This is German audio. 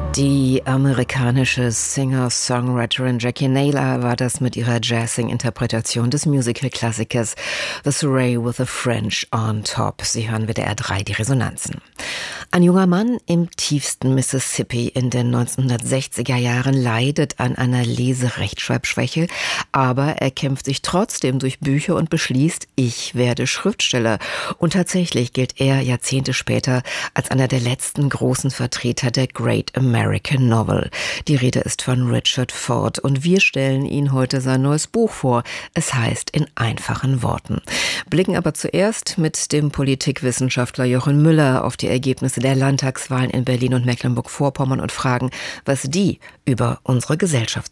Die amerikanische Singer-Songwriterin Jackie Naylor war das mit ihrer Jazzing-Interpretation des Musical-Klassikers The Surrey with a French on Top. Sie hören WDR 3 die Resonanzen. Ein junger Mann im tiefsten Mississippi in den 1960er Jahren leidet an einer Leserechtschreibschwäche, aber er kämpft sich trotzdem durch Bücher und beschließt, ich werde Schriftsteller. Und tatsächlich gilt er Jahrzehnte später als einer der letzten großen Vertreter der Great American Novel. Die Rede ist von Richard Ford und wir stellen Ihnen heute sein neues Buch vor. Es heißt In einfachen Worten. Blicken aber zuerst mit dem Politikwissenschaftler Jochen Müller auf die Ergebnisse der Landtagswahlen in Berlin und Mecklenburg-Vorpommern und fragen, was die über unsere Gesellschaft